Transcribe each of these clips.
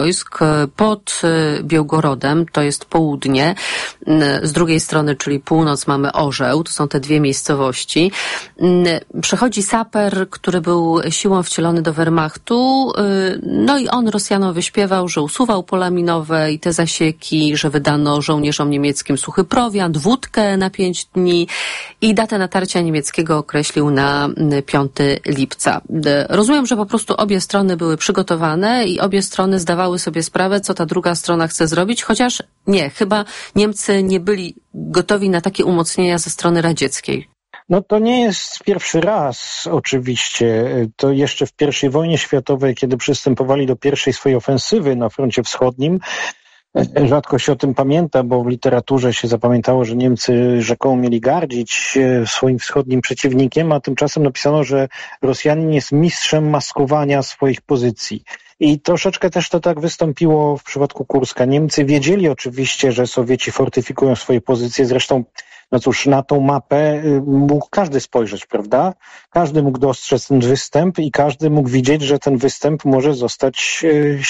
wojsk pod Białgorodem, to jest południe. Z drugiej strony, czyli północ, mamy Orzeł, to są te dwie miejscowości. Przechodzi saper, który był siłą wcielony do Wehrmachtu, no i on Rosjanom wyśpiewał, że usuwał pola minowe i te zasieki, że wydano żołnierzom niemieckim suchy prowiant, wódkę na 5 dni i datę natarcia niemieckiego określił na 5 lipca. Rozumiem, że po prostu obie strony były przygotowane i obie strony zdawały sobie sprawę, co ta druga strona chce zrobić, chociaż nie, chyba Niemcy nie byli gotowi na takie umocnienia ze strony radzieckiej. No to nie jest pierwszy raz oczywiście. To jeszcze w I wojnie światowej, kiedy przystępowali do pierwszej swojej ofensywy na froncie wschodnim, rzadko się o tym pamięta, bo w literaturze się zapamiętało, że Niemcy rzekomo mieli gardzić swoim wschodnim przeciwnikiem, a tymczasem napisano, że Rosjanin jest mistrzem maskowania swoich pozycji. I troszeczkę też to tak wystąpiło w przypadku Kurska. Niemcy wiedzieli oczywiście, że Sowieci fortyfikują swoje pozycje, zresztą no cóż, na tą mapę mógł każdy spojrzeć, prawda? Każdy mógł dostrzec ten występ i każdy mógł widzieć, że ten występ może zostać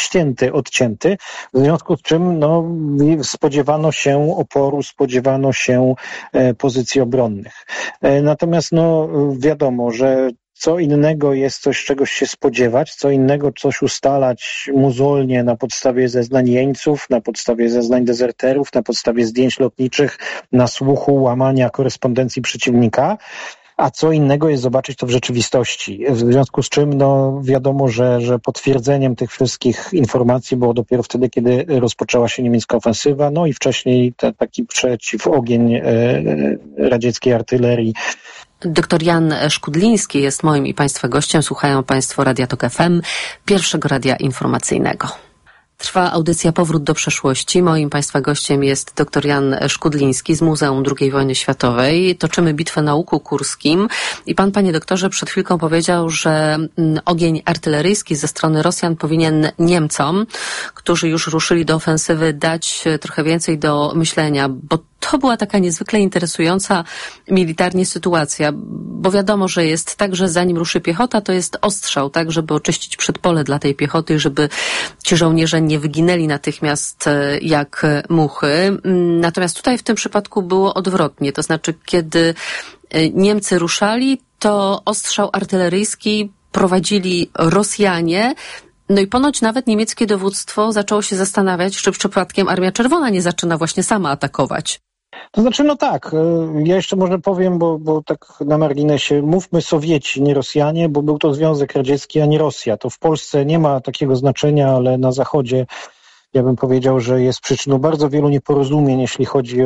odcięty. W związku z czym no, spodziewano się oporu, spodziewano się pozycji obronnych. Natomiast no, wiadomo, że co innego jest coś, czegoś się spodziewać, co innego coś ustalać mozolnie na podstawie zeznań jeńców, na podstawie zeznań dezerterów, na podstawie zdjęć lotniczych, na słuchu łamania korespondencji przeciwnika, a co innego jest zobaczyć to w rzeczywistości. W związku z czym no, wiadomo, że potwierdzeniem tych wszystkich informacji było dopiero wtedy, kiedy rozpoczęła się niemiecka ofensywa, no i wcześniej taki przeciwogień radzieckiej artylerii. Doktor Jan Szkudliński jest moim i Państwa gościem. Słuchają Państwo Radia Tok FM, pierwszego radia informacyjnego. Trwa audycja Powrót do przeszłości. Moim Państwa gościem jest dr Jan Szkudliński z Muzeum II Wojny Światowej. Toczymy bitwę na Łuku Kurskim i pan, panie doktorze, przed chwilką powiedział, że ogień artyleryjski ze strony Rosjan powinien Niemcom, którzy już ruszyli do ofensywy, dać trochę więcej do myślenia, bo to była taka niezwykle interesująca militarnie sytuacja, bo wiadomo, że jest tak, że zanim ruszy piechota, to jest ostrzał, tak, żeby oczyścić przedpole dla tej piechoty, żeby ci żołnierze nie wyginęli natychmiast jak muchy. Natomiast tutaj w tym przypadku było odwrotnie, to znaczy kiedy Niemcy ruszali, to ostrzał artyleryjski prowadzili Rosjanie. No i ponoć nawet niemieckie dowództwo zaczęło się zastanawiać, czy przypadkiem Armia Czerwona nie zaczyna właśnie sama atakować. To znaczy, no tak, ja jeszcze może powiem, bo tak na marginesie, mówmy Sowieci, nie Rosjanie, bo był to Związek Radziecki, a nie Rosja. To w Polsce nie ma takiego znaczenia, ale na Zachodzie ja bym powiedział, że jest przyczyną bardzo wielu nieporozumień, jeśli chodzi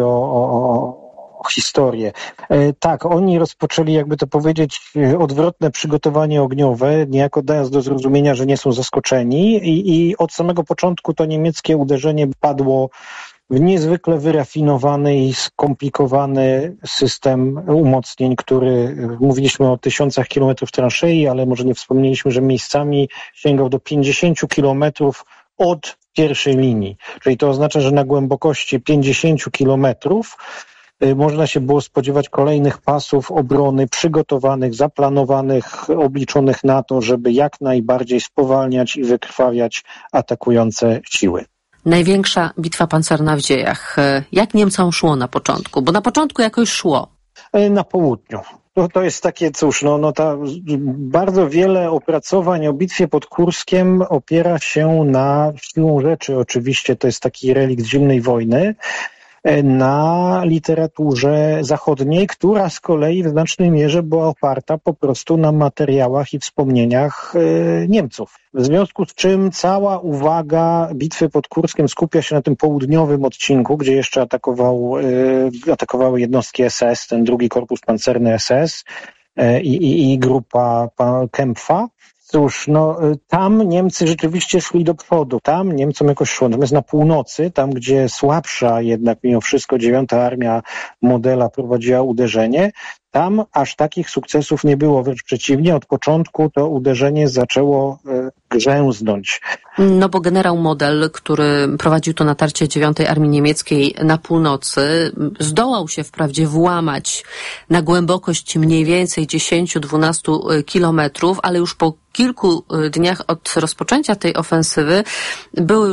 o historię. Tak, oni rozpoczęli, jakby to powiedzieć, odwrotne przygotowanie ogniowe, niejako dając do zrozumienia, że nie są zaskoczeni i od samego początku to niemieckie uderzenie padło w niezwykle wyrafinowany i skomplikowany system umocnień, który, mówiliśmy o tysiącach kilometrów transzei, ale może nie wspomnieliśmy, że miejscami sięgał do 50 kilometrów od pierwszej linii. Czyli to oznacza, że na głębokości 50 kilometrów można się było spodziewać kolejnych pasów obrony przygotowanych, zaplanowanych, obliczonych na to, żeby jak najbardziej spowalniać i wykrwawiać atakujące siły. Największa bitwa pancerna w dziejach. Jak Niemcom szło na początku? Bo na początku jakoś szło. Na południu. To jest takie, cóż, bardzo wiele opracowań o bitwie pod Kurskiem opiera się na, siłą rzeczy oczywiście, to jest taki relikt zimnej wojny, na literaturze zachodniej, która z kolei w znacznej mierze była oparta po prostu na materiałach i wspomnieniach Niemców. W związku z czym cała uwaga bitwy pod Kurskiem skupia się na tym południowym odcinku, gdzie jeszcze atakowały jednostki SS, ten drugi korpus pancerny SS i grupa Kempfa. Cóż, tam Niemcy rzeczywiście szli do przodu, tam Niemcom jakoś szło. Natomiast na północy, tam gdzie słabsza jednak mimo wszystko 9. Armia Modela prowadziła uderzenie, tam aż takich sukcesów nie było, wręcz przeciwnie, od początku to uderzenie zaczęło grzęznąć. No bo generał Model, który prowadził to natarcie 9. Armii Niemieckiej na północy, zdołał się wprawdzie włamać na głębokość mniej więcej 10-12 kilometrów, ale już po kilku dniach od rozpoczęcia tej ofensywy były